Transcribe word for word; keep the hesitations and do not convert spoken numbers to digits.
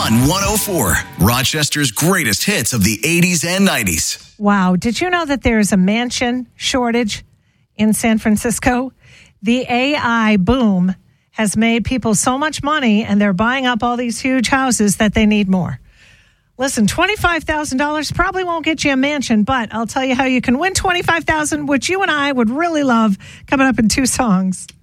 on one oh four, Rochester's greatest hits of the eighties and nineties. Wow. Did you know that there's a mansion shortage in San Francisco? The A I boom has made people so much money, and they're buying up all these huge houses that they need more. Listen, twenty-five thousand dollars probably won't get you a mansion, but I'll tell you how you can win twenty-five thousand dollars, which you and I would really love, coming up in two songs.